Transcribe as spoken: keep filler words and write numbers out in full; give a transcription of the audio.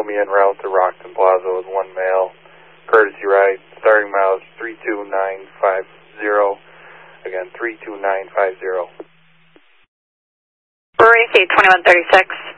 show me en route to Rockton Plaza with one male. Courtesy ride, starting miles three two nine five zero. Again, three two nine five zero. Rory, twenty-one thirty-six.